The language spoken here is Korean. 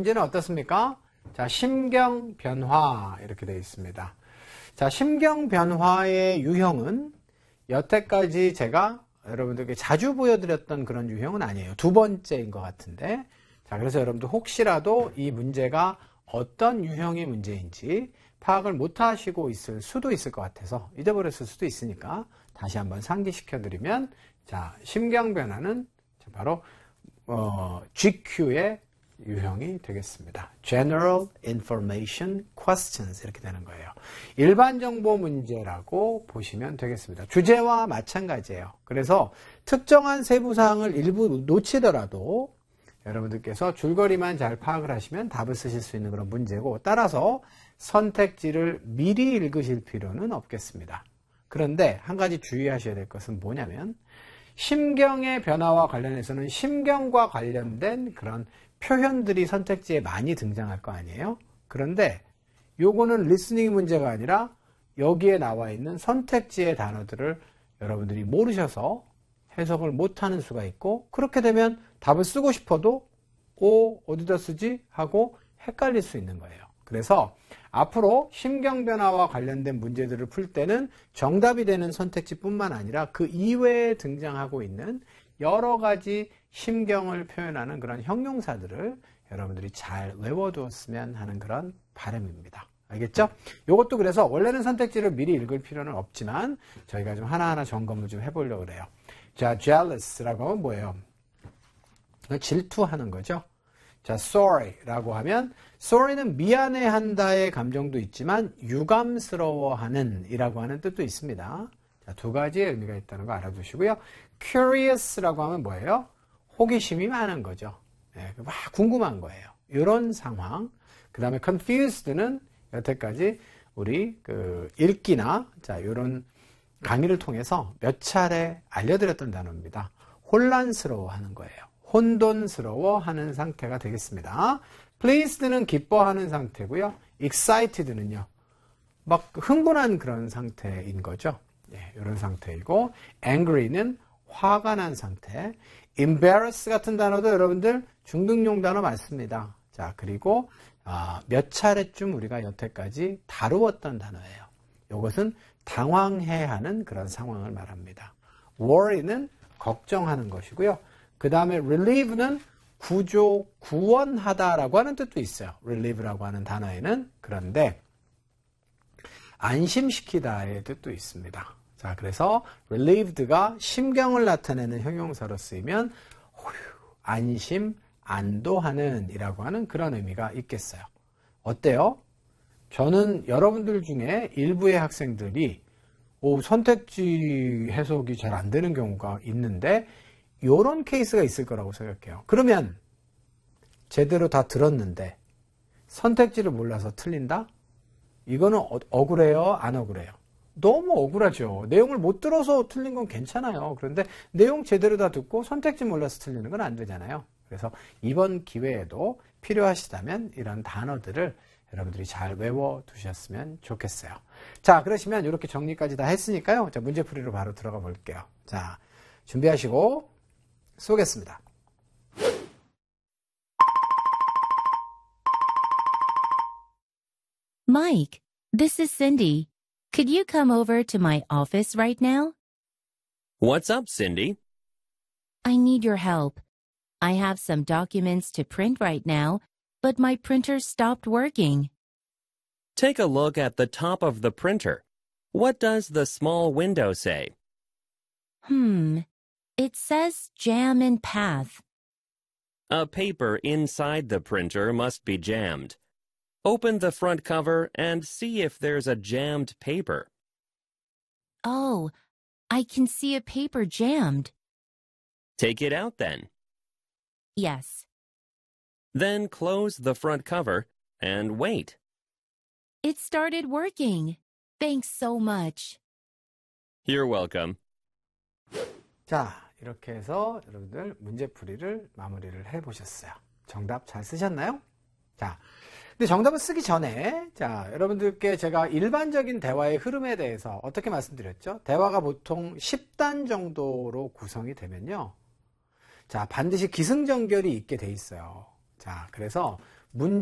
문제는 어떻습니까? 자, 심경 변화 이렇게 되어 있습니다. 자, 심경 변화의 유형은 여태까지 제가 여러분들께 자주 보여드렸던 그런 유형은 아니에요. 두 번째인 것 같은데. 자, 그래서 여러분들 혹시라도 이 문제가 어떤 유형의 문제인지 파악을 못 하시고 있을 수도 있을 것 같아서 잊어버렸을 수도 있으니까 다시 한번 상기시켜 드리면, 자, 심경 변화는 바로 GQ의 유형이 되겠습니다. General Information Questions 이렇게 되는 거예요. 일반 정보 문제라고 보시면 되겠습니다. 주제와 마찬가지예요. 그래서 특정한 세부 사항을 일부 놓치더라도 여러분들께서 줄거리만 잘 파악을 하시면 답을 쓰실 수 있는 그런 문제고, 따라서 선택지를 미리 읽으실 필요는 없겠습니다. 그런데 한 가지 주의하셔야 될 것은 뭐냐면, 심경의 변화와 관련해서는 심경과 관련된 그런 표현들이 선택지에 많이 등장할 거 아니에요? 그런데 요거는 리스닝 문제가 아니라 여기에 나와 있는 선택지의 단어들을 여러분들이 모르셔서 해석을 못하는 수가 있고, 그렇게 되면 답을 쓰고 싶어도 어디다 쓰지? 하고 헷갈릴 수 있는 거예요. 그래서 앞으로 심경 변화와 관련된 문제들을 풀 때는 정답이 되는 선택지뿐만 아니라 그 이외에 등장하고 있는 여러 가지 심경을 표현하는 그런 형용사들을 여러분들이 잘 외워두었으면 하는 그런 바람입니다. 알겠죠? 이것도 그래서 원래는 선택지를 미리 읽을 필요는 없지만 저희가 좀 하나하나 점검을 좀 해보려고 그래요. 자, jealous라고 하면 뭐예요? 질투하는 거죠. 자, sorry라고 하면, sorry는 미안해한다의 감정도 있지만 유감스러워하는 이라고 하는 뜻도 있습니다. 자, 두 가지의 의미가 있다는 거 알아두시고요. curious라고 하면 뭐예요? 호기심이 많은 거죠. 네, 막 궁금한 거예요. 이런 상황. 그 다음에 confused는 여태까지 우리 읽기나 자, 이런 강의를 통해서 몇 차례 알려드렸던 단어입니다. 혼란스러워하는 거예요. 혼돈스러워하는 상태가 되겠습니다. pleased는 기뻐하는 상태고요. excited는요, 막 흥분한 그런 상태인 거죠. 예, 이런 상태이고, angry는 화가 난 상태. embarrass 같은 단어도 여러분들 중등용 단어 많습니다. 자, 그리고 몇 차례쯤 우리가 여태까지 다루었던 단어예요. 이것은 당황해하는 그런 상황을 말합니다. worry는 걱정하는 것이고요. 그 다음에 relieve는 구원하다라고 하는 뜻도 있어요. relieve라고 하는 단어에는. 그런데 안심시키다의 뜻도 있습니다. 자, 그래서 relieved가 심경을 나타내는 형용사로 쓰이면 안심, 안도하는 이라고 하는 그런 의미가 있겠어요. 어때요? 저는 여러분들 중에 일부의 학생들이 선택지 해석이 잘 안 되는 경우가 있는데 이런 케이스가 있을 거라고 생각해요. 그러면 제대로 다 들었는데 선택지를 몰라서 틀린다? 이거는 억울해요? 안 억울해요? 너무 억울하죠. 내용을 못 들어서 틀린 건 괜찮아요. 그런데 내용 제대로 다 듣고 선택지 몰라서 틀리는 건 안 되잖아요. 그래서 이번 기회에도 필요하시다면 이런 단어들을 여러분들이 잘 외워두셨으면 좋겠어요. 자, 그러시면 이렇게 정리까지 다 했으니까요. 자, 문제풀이로 바로 들어가 볼게요. 자, 준비하시고 쏘겠습니다. Mike, this is Cindy. Could you come over to my office right now? What's up, Cindy? I need your help. I have some documents to print right now, but my printer stopped working. Take a look at the top of the printer. What does the small window say? It says jam in path. A paper inside the printer must be jammed. Open the front cover and see if there's a jammed paper. Oh, I can see a paper jammed. Take it out then. Yes. Then close the front cover and wait. It started working. Thanks so much. You're welcome. 자, 이렇게 해서 여러분들 문제풀이를 마무리를 해보셨어요. 정답 잘 쓰셨나요? 자, 근데 정답을 쓰기 전에 자, 여러분들께 제가 일반적인 대화의 흐름에 대해서 어떻게 말씀드렸죠? 대화가 보통 10단 정도로 구성이 되면요. 자, 반드시 기승전결이 있게 돼 있어요. 자, 그래서 문제